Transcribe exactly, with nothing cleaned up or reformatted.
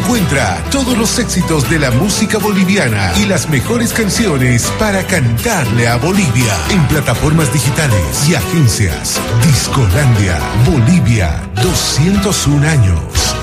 Encuentra todos los éxitos de la música boliviana y las mejores canciones para cantarle a Bolivia en plataformas digitales y agencias. Discolandia, Bolivia, doscientos un años.